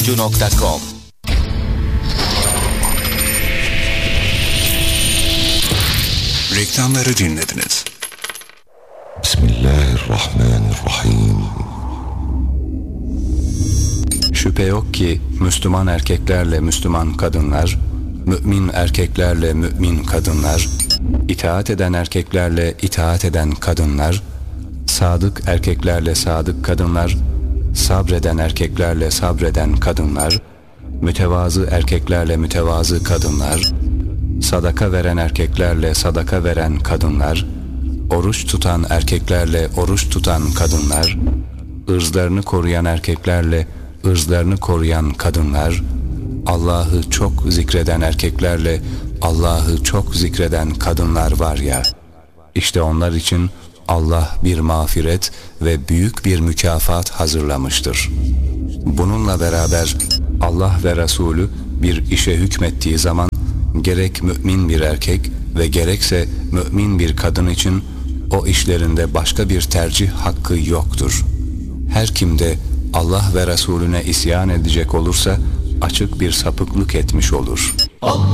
Erkekradyo.com. Reklamları dinlediniz. Bismillahirrahmanirrahim. Şüphe yok ki Müslüman erkeklerle Müslüman kadınlar, mümin erkeklerle mümin kadınlar, itaat eden erkeklerle itaat eden kadınlar, sadık erkeklerle sadık kadınlar, sabreden erkeklerle sabreden kadınlar, mütevazı erkeklerle mütevazı kadınlar, sadaka veren erkeklerle sadaka veren kadınlar, oruç tutan erkeklerle oruç tutan kadınlar, ırzlarını koruyan erkeklerle ırzlarını koruyan kadınlar, Allah'ı çok zikreden erkeklerle Allah'ı çok zikreden kadınlar var ya, işte onlar için Allah bir mağfiret ve büyük bir mükafat hazırlamıştır. Bununla beraber Allah ve Resulü bir işe hükmettiği zaman gerek mümin bir erkek ve gerekse mümin bir kadın için o işlerinde başka bir tercih hakkı yoktur. Her kimde Allah ve Resulüne isyan edecek olursa açık bir sapıklık etmiş olur.